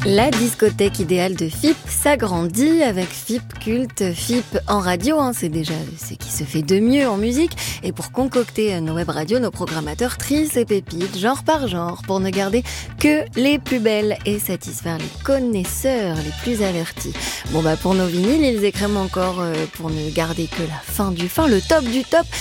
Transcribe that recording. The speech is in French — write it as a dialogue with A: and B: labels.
A: La discothèque idéale de FIP s'agrandit avec FIP Culte, FIP en radio, c'est déjà ce qui se fait de mieux en musique. Et pour concocter nos web radios, nos programmateurs trient ces pépites, genre par genre, pour ne garder que les plus belles et satisfaire les connaisseurs les plus avertis. Pour nos vinyles, ils écrèment encore pour ne garder que la fin du fin, le top du top.